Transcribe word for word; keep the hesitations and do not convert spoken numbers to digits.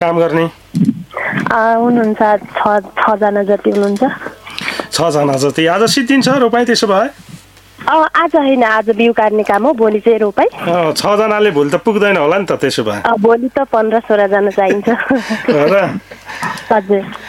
काम गर्ने हुनुहुन्छ छजना जति हुनुहुन्छ। छजना जति। आज सिद्धिन्छ रोपाई त्यसो भए? आज होइन, आज बिउ काट्ने काम हो, भोलि चाहिँ रोपाई। छजनाले भोलि त पुग्दैन होला नि त त्यसो भए? भोलि त पन्ध्र सोह्रजना चाहिन्छ। र हजुर